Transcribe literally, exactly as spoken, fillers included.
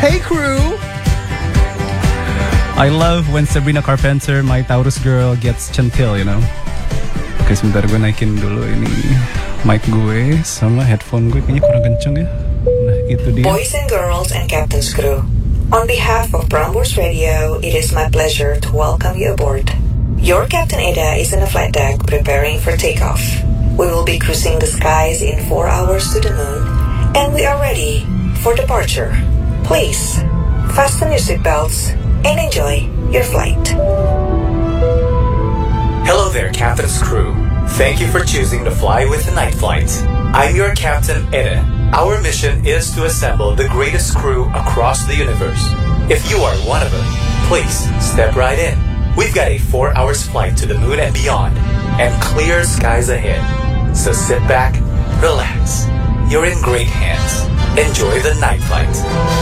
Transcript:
Hey crew! I love when Sabrina Carpenter, my Taurus girl, gets centil, you know. Oke, sebentar gue naikin dulu ini mic gue sama headphone gue, kayaknya kurang kenceng ya. Nah, itu dia. Boys and girls and Captain's crew, on behalf of Prambors Radio, it is my pleasure to welcome you aboard. Your Captain Eda is on the flight deck preparing for takeoff. We will be cruising the skies in four hours to the moon, and we are ready for departure. Please, fasten your seatbelts and enjoy your flight. Hello there, Captain's crew. Thank you for choosing to fly with the night flight. I'm your Captain Eda. Our mission is to assemble the greatest crew across the universe. If you are one of them, please step right in. We've got a four hours flight to the moon and beyond, and clear skies ahead. So sit back, relax. You're in great hands. Enjoy the night flight.